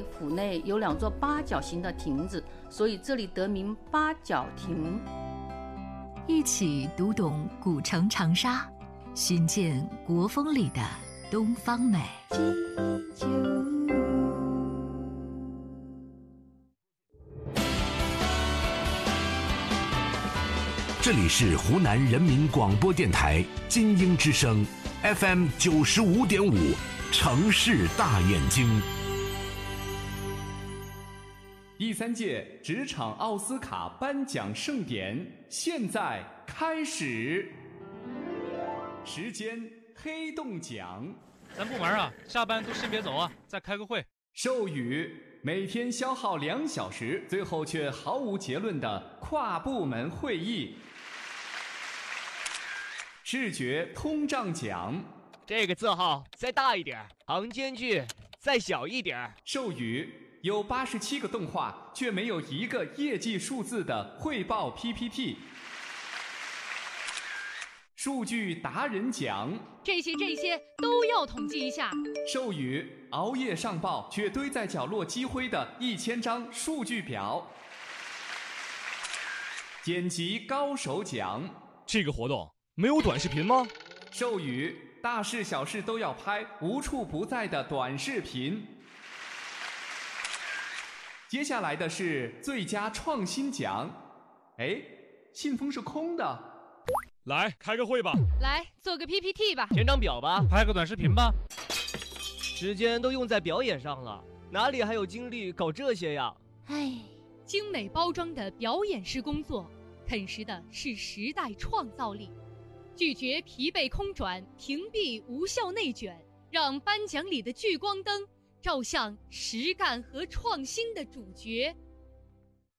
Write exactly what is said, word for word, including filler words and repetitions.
为府内有两座八角形的亭子，所以这里得名八角亭。 一起读懂古城长沙，寻见国风里的东方美。 这里是湖南人民广播电台金鹰之声 F M 九十五点五，城市大眼睛。 第三届职场奥斯卡颁奖盛典现在开始，时间黑洞奖。 咱部门啊，下班都先别走啊，再开个会。 授予每天消耗两小时，最后却毫无结论的跨部门会议。视觉通胀奖， 这个字号再大一点，行间距再小一点。 授予有八十七个动画却没有一个业绩数字的汇报 P P T。数据达人奖， 这些这些都要统计一下。 授予熬夜上报却堆在角落积灰的一千张数据表。剪辑高手奖， 这个活动没有短视频吗？ 授予大事小事都要拍，无处不在的短视频。接下来的是最佳创新奖。哎，信封是空的。 来开个会吧， 来做个 P P T 吧， 填张表吧， 拍个短视频吧。 时间都用在表演上了，哪里还有精力搞这些呀？ 唉，精美包装的表演式工作，啃食的是时代创造力。拒绝疲惫空转，屏蔽无效内卷，让颁奖里的聚光灯照向实干和创新的主角。